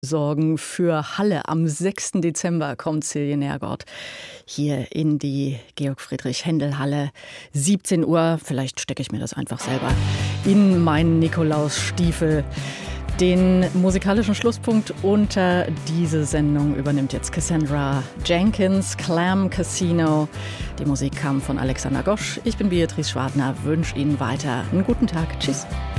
sorgen für Halle. Am 6. Dezember kommt Silje Nergård hier in die Georg-Friedrich-Händel-Halle. 17 Uhr, vielleicht stecke ich mir das einfach selber in meinen Nikolausstiefel. Den musikalischen Schlusspunkt unter diese Sendung übernimmt jetzt Cassandra Jenkins, Clam Casino. Die Musik kam von Alexander Gosch. Ich bin Beatrice Schwartner, wünsche Ihnen weiter einen guten Tag. Tschüss.